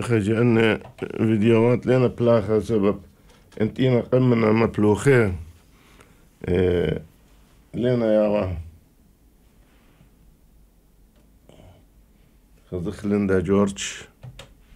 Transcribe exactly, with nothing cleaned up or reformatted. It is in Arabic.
خجي أن فيديوهات لنا بلاخة سبب انتينا قمنا مبلوخين إيه لنا يا واحد خذ لندا جورج